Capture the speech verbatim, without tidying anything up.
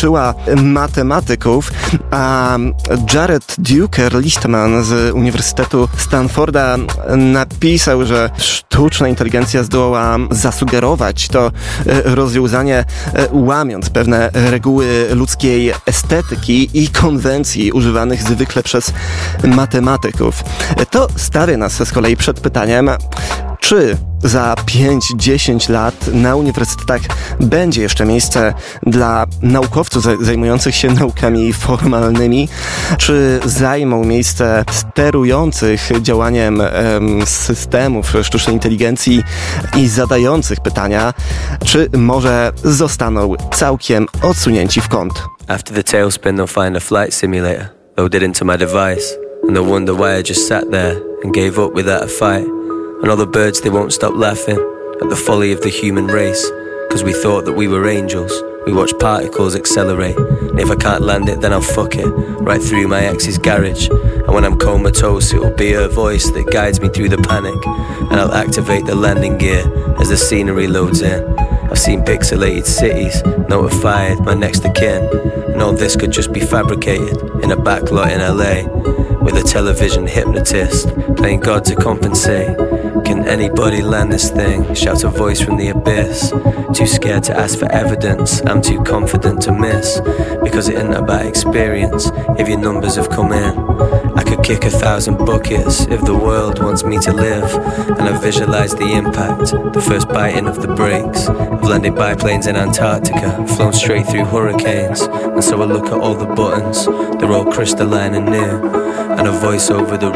uczyła matematyków, a Jared Duker-Lichtman z Uniwersytetu Stanforda napisał, że sztuczna inteligencja zdołała zasugerować to rozwiązanie, łamiąc pewne reguły ludzkiej estetyki i konwencji używanych zwykle przez matematyków. To stawia nas z kolei przed pytaniem, czy za pięć dziesięć lat na uniwersytetach będzie jeszcze miejsce dla naukowców zajmujących się naukami formalnymi, czy zajmą miejsce sterujących działaniem em, systemów sztucznej inteligencji i zadających pytania, czy może zostaną całkiem odsunięci w kąt. After the tailspin, they'll find a flight simulator loaded into my device, and they'll wonder why I just sat there and gave up without a fight. And all the birds, they won't stop laughing at the folly of the human race, cause we thought that we were angels. We watch particles accelerate, and if I can't land it, then I'll fuck it right through my ex's garage. And when I'm comatose, it'll be her voice that guides me through the panic, and I'll activate the landing gear as the scenery loads in. I've seen pixelated cities, notified my next of kin, and all this could just be fabricated in a backlot in L A, with a television hypnotist playing God to compensate. Can anybody land this thing? Shouts a voice from the abyss. Too scared to ask for evidence, I'm too confident to miss, because it isn't about experience if your numbers have come in. I could kick a thousand buckets if the world wants me to live, and I visualize the impact, the first biting of the brakes. I've landed biplanes in Antarctica, flown straight through hurricanes, and so I look at all the buttons, they're all crystalline and new, and a voice over the